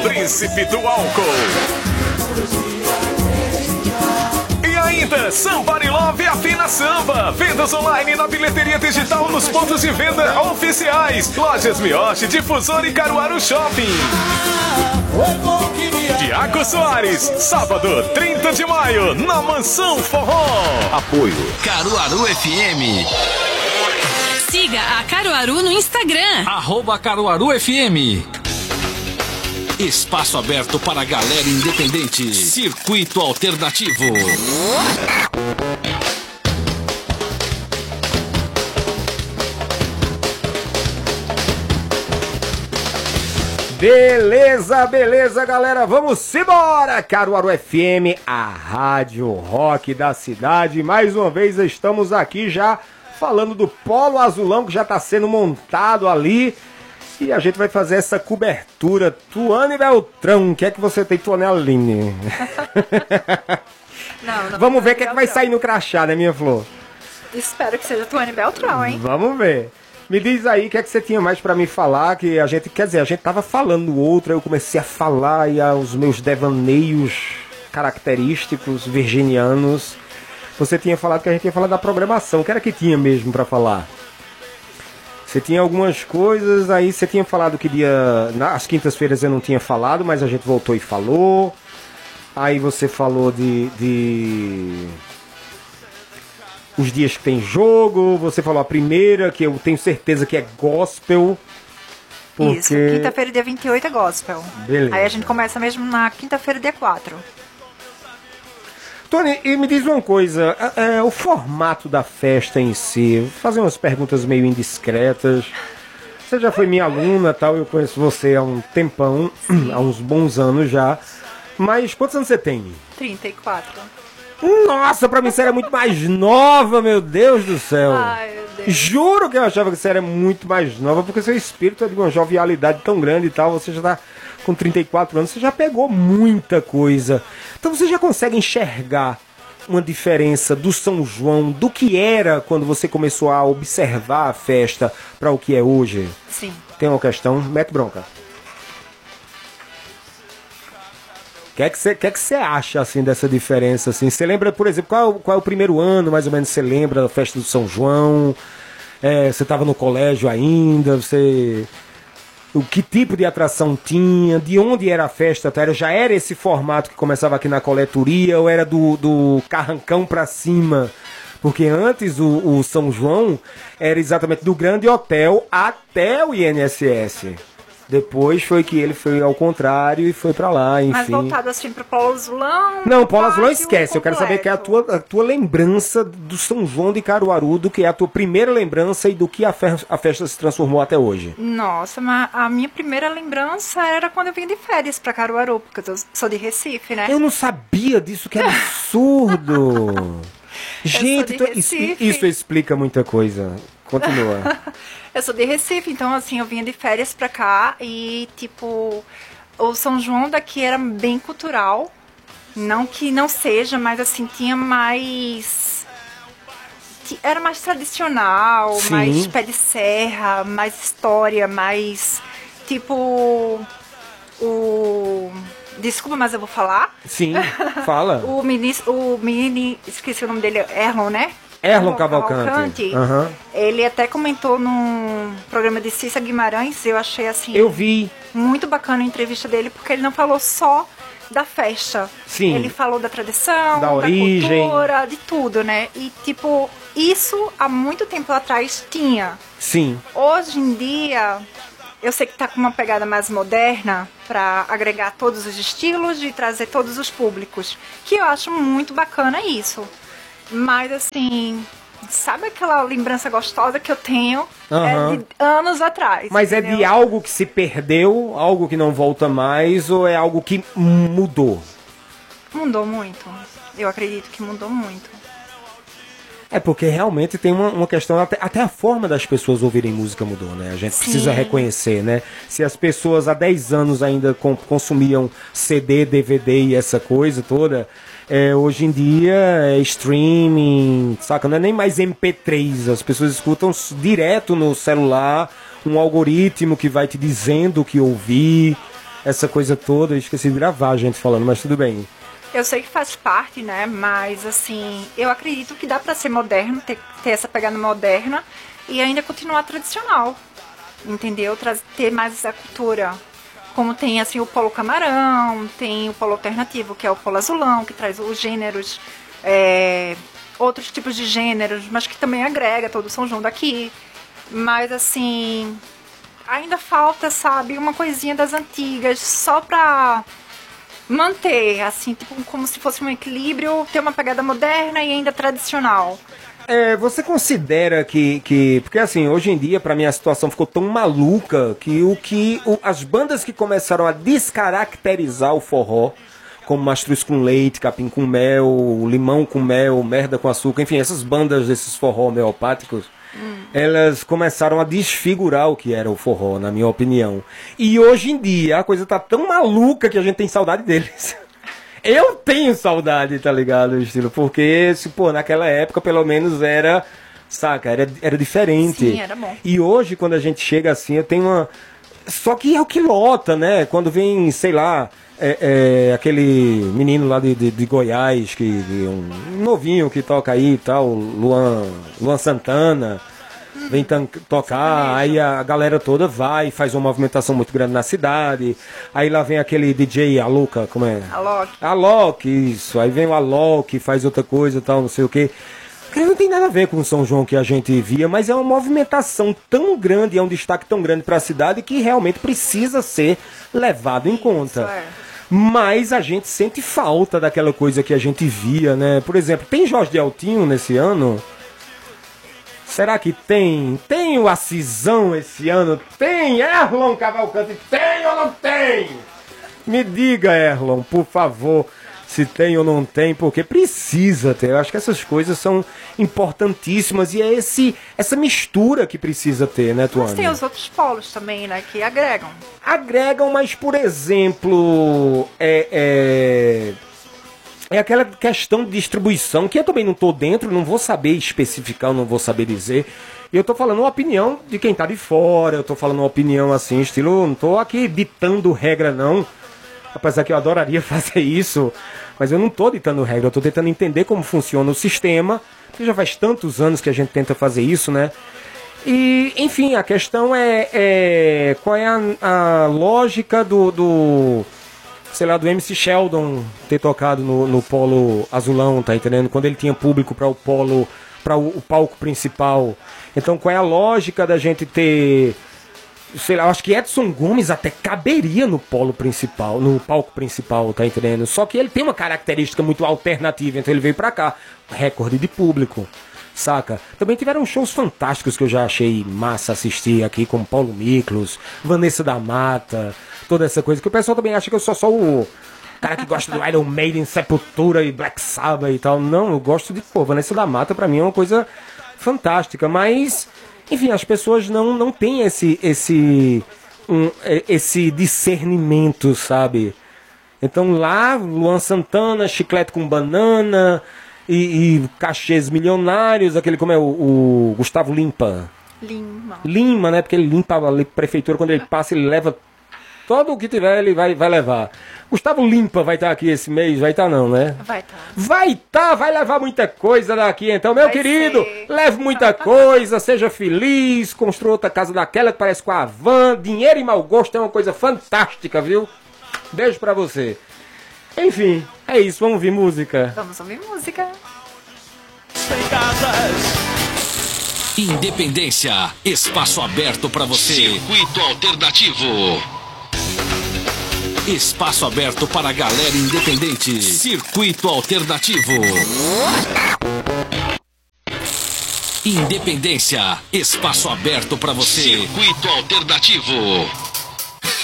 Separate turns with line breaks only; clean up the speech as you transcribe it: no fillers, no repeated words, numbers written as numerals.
príncipe do álcool. E ainda, Somebody Love Afina Samba. Vendas online na bilheteria digital nos pontos de venda oficiais. Lojas Mioche, Difusor e Caruaru Shopping. Tiago Soares, sábado 30 de maio, na Mansão Forró. Apoio
Caruaru FM.
Siga a Caruaru no Instagram.
@Caruaru FM. Espaço aberto para a galera independente. Circuito alternativo.
Beleza, galera, vamos embora! Caruaru FM, a rádio rock da cidade. Mais uma vez estamos aqui já falando do Polo Azulão que já está sendo montado ali. E a gente vai fazer essa cobertura. Tuane Beltrão, o que é que você tem, Tuane Aline?
Não
vamos ver o que é que vai sair no crachá, né, minha flor?
Espero que seja Tuane Beltrão, hein?
Vamos ver. Me diz aí o que é que você tinha mais pra me falar, que a gente, quer dizer, a gente tava falando no outro, aí eu comecei a falar e os meus devaneios característicos virginianos. Você tinha falado que a gente ia falar da programação, o que era que tinha mesmo pra falar? Você tinha algumas coisas, aí você tinha falado que nas quintas-feiras eu não tinha falado, mas a gente voltou e falou. Aí você falou de os dias que tem jogo, você falou a primeira, que eu tenho certeza que é gospel. Porque...
Isso, quinta-feira, dia 28 é gospel.
Beleza.
Aí a gente começa mesmo na quinta-feira, dia 4.
Tony, e me diz uma coisa, o formato da festa em si, vou fazer umas perguntas meio indiscretas. Você já foi minha aluna, tal, eu conheço você há um tempão, há uns bons anos já. Mas quantos anos você tem?
34.
Nossa, pra mim você era muito mais nova, meu Deus do céu.
Ai, meu Deus.
Juro que eu achava que você era muito mais nova, porque seu espírito é de uma jovialidade tão grande e tal, você já tá com 34 anos, você já pegou muita coisa. Então você já consegue enxergar uma diferença do São João, do que era quando você começou a observar a festa, para o que é hoje?
Sim.
Tem uma questão, mete bronca. O que é que você acha, assim, dessa diferença, assim? Você lembra, por exemplo, qual é o primeiro ano, mais ou menos, você lembra da festa do São João? Você estava no colégio ainda, o que tipo de atração tinha? De onde era a festa? Já era esse formato que começava aqui na coletoria ou era do carrancão pra cima? Porque antes o São João era exatamente do grande hotel até o INSS. Depois foi que ele foi ao contrário e foi pra lá, enfim.
Mas voltado assim pro Polo Azulão...
Não, Polo Azulão esquece. Eu quero saber que é a tua lembrança do São João de Caruaru, do que é a tua primeira lembrança e do que a festa se transformou até hoje.
Nossa, mas a minha primeira lembrança era quando eu vim de férias pra Caruaru, porque eu sou de Recife, né?
Eu não sabia disso, que absurdo! Gente, isso explica muita coisa. Continua.
Eu sou de Recife, então assim, eu vinha de férias pra cá e, tipo, o São João daqui era bem cultural. Não que não seja, mas assim, tinha mais... Era mais tradicional,
Sim.
mais pé de serra, mais história, mais, tipo, Desculpa, mas eu vou falar.
Sim, fala.
O menino, esqueci o nome dele, Erlon, né?
Erlon Cavalcante.
Uhum. Ele até comentou num programa de Cissa Guimarães, eu achei assim...
Eu vi.
Muito bacana a entrevista dele, porque ele não falou só da festa.
Sim.
Ele falou da tradição,
da origem,
cultura, de tudo, né? E, tipo, isso há muito tempo atrás tinha.
Sim.
Hoje em dia, eu sei que tá com uma pegada mais moderna para agregar todos os estilos e trazer todos os públicos, que eu acho muito bacana isso. Mas, assim, sabe aquela lembrança gostosa que eu tenho? É de anos atrás.
Mas entendeu? É de algo que se perdeu, algo que não volta mais, ou é algo que mudou?
Mudou muito. Eu acredito que mudou muito.
É porque realmente tem uma questão, até a forma das pessoas ouvirem música mudou, né? A gente precisa reconhecer, né? Se as pessoas há 10 anos ainda consumiam CD, DVD e essa coisa toda... hoje em dia é streaming, saca? Não é nem mais MP3, as pessoas escutam direto no celular, um algoritmo que vai te dizendo o que ouvir. essa coisa toda. Eu esqueci de gravar a gente falando, mas tudo bem.
Eu sei que faz parte, né? Mas, assim, eu acredito que dá pra ser moderno, ter essa pegada moderna e ainda continuar tradicional, entendeu? Ter mais essa cultura. Como tem, assim, o polo camarão, tem o polo alternativo, que é o polo azulão, que traz os gêneros, outros tipos de gêneros, mas que também agrega todo o São João daqui. Mas, assim, ainda falta, sabe, uma coisinha das antigas, só pra manter, assim, tipo, como se fosse um equilíbrio, ter uma pegada moderna e ainda tradicional.
Você considera que... Porque, assim, hoje em dia, pra mim, a situação ficou tão maluca que as bandas que começaram a descaracterizar o forró, como Mastruz com Leite, Capim com Mel, Limão com Mel, Merda com Açúcar, enfim, essas bandas desses forró homeopáticos, elas começaram a desfigurar o que era o forró, na minha opinião. E hoje em dia a coisa tá tão maluca que a gente tem saudade deles. Eu tenho saudade, tá ligado, estilo? Porque, naquela época pelo menos era, saca, era diferente.
Sim, era bom.
E hoje quando a gente chega assim, eu tenho uma... Só que é o que lota, né? Quando vem, sei lá, aquele menino lá de Goiás, um novinho que toca aí e tal, Luan Santana, vem tocar, aí a galera toda vai, faz uma movimentação muito grande na cidade, aí lá vem aquele DJ Alok, como é? Alok, isso, aí vem o Alok, faz outra coisa e tal, não sei o que. Não tem nada a ver com o São João que a gente via, mas é uma movimentação tão grande, é um destaque tão grande para a cidade que realmente precisa ser levado em conta. Mas a gente sente falta daquela coisa que a gente via, né? Por exemplo, tem Jorge de Altinho nesse ano? Será que tem? Tem o Assisão esse ano? Tem Erlon Cavalcante? Tem ou não tem? Me diga, Erlon, por favor, se tem ou não tem, porque precisa ter. Eu acho que essas coisas são importantíssimas e é essa mistura que precisa ter, né, Tuane?
Mas tem os outros polos também, né, que agregam.
Agregam, mas, por exemplo, é aquela questão de distribuição, que eu também não estou dentro, não vou saber especificar, não vou saber dizer. Eu estou falando uma opinião de quem está de fora, eu estou falando uma opinião assim, estilo, não estou aqui ditando regra, não. Apesar que eu adoraria fazer isso, mas eu não estou ditando regra, eu estou tentando entender como funciona o sistema, que já faz tantos anos que a gente tenta fazer isso, né? E, enfim, a questão qual é a lógica do MC Sheldon ter tocado no polo azulão, tá entendendo? Quando ele tinha público para o palco principal. Então, qual é a lógica da gente ter... Sei lá, eu acho que Edson Gomes até caberia no polo principal, no palco principal, tá entendendo? Só que ele tem uma característica muito alternativa, então ele veio pra cá. Recorde de público, saca? Também tiveram shows fantásticos que eu já achei massa assistir aqui, como Paulo Miklos, Vanessa da Mata, toda essa coisa, que o pessoal também acha que eu sou só o cara que gosta do Iron Maiden, Sepultura e Black Sabbath e tal. Não, eu gosto de, Vanessa da Mata pra mim é uma coisa fantástica, mas... Enfim, as pessoas não têm esse discernimento, sabe? Então lá, Luan Santana, Chiclete com Banana e cachês milionários, aquele como é o Gustavo Lima, né? Porque ele limpa a prefeitura, quando ele passa, ele leva todo o que tiver, ele vai levar. Gustavo Limpa vai estar aqui esse mês? Vai estar não, né? Vai estar, vai levar muita coisa daqui. Então, meu querido, leve muita coisa, seja feliz, construa outra casa daquela que parece com a van. Dinheiro e mau gosto é uma coisa fantástica, viu? Beijo pra você. Enfim, é isso, vamos ouvir música.
Vamos ouvir música.
Independência, espaço aberto pra você. Circuito alternativo. Espaço aberto para a galera independente. Circuito alternativo. Independência. Espaço aberto para você. Circuito alternativo.